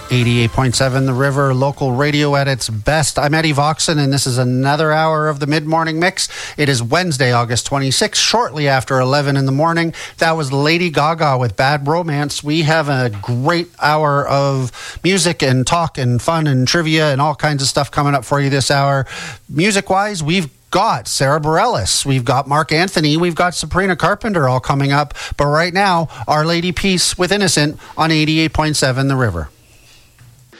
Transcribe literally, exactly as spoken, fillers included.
eighty-eight point seven The River, local radio at its best. I'm Eddie Voxon, and this is another hour of the Mid-Morning Mix. It is Wednesday, August twenty-sixth, shortly after eleven in the morning. That was Lady Gaga with Bad Romance. We have a great hour of music and talk and fun and trivia and all kinds of stuff coming up for you this hour. Music-wise, we've got Sarah Bareilles, we've got Mark Anthony, we've got Sabrina Carpenter all coming up. But right now, Our Lady Peace with Innocent on eighty-eight point seven The River.